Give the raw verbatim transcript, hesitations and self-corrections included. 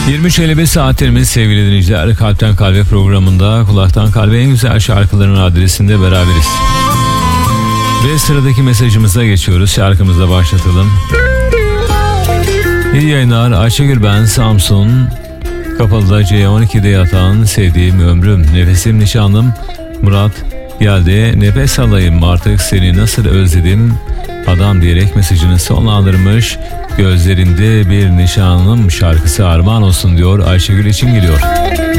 yirmi üç elli beş saatlerimiz sevgili dinleyiciler. Kalpten Kalbe programında kulaktan kalbe en güzel şarkıların adresinde beraberiz. Ve sıradaki mesajımıza geçiyoruz. Şarkımızla başlatalım. İyi yayınlar. Ayşegül ben, Samsun. Kapalı'da C on ikide yatan sevdiğim ömrüm, nefesim nişanlım Murat geldi. Nefes alayım artık seni nasıl özledim adam diyerek mesajını sonlandırmış. Gözlerinde bir nişanlım şarkısı armağan olsun diyor. Ayşegül için geliyor.